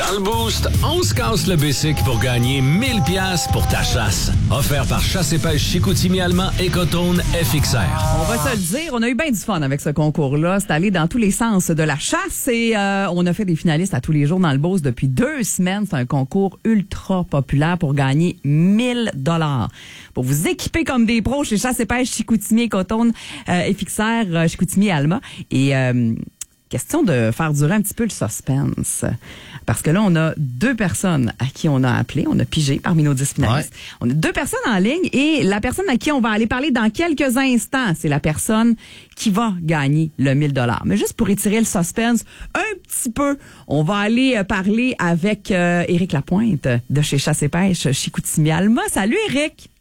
Dans le Boost, on se casse le basic pour gagner 1000 pièces pour ta chasse. Offert par Chasse et Pêche Chicoutimi Allemand Ecotone FXR. On va se le dire, on a eu bien du fun avec ce concours-là. C'est allé dans tous les sens de la chasse et on a fait des finalistes à tous les jours dans le Boost depuis 2 semaines. C'est un concours ultra populaire pour gagner 1000 $. Pour vous équiper comme des pros chez Chasse et Pêche Chicoutimi Ecotone FXR Chicoutimi Alma. Et question de faire durer un petit peu le suspense. Parce que là, on a 2 personnes à qui on a appelé. On a pigé parmi nos 10 finalistes. Ouais. On a 2 personnes en ligne et la personne à qui on va aller parler dans quelques instants, c'est la personne qui va gagner le 1000 $. Mais juste pour étirer le suspense un petit peu, on va aller parler avec Éric Lapointe de chez Chasse et Pêche Chicoutimi Alma. Salut Éric!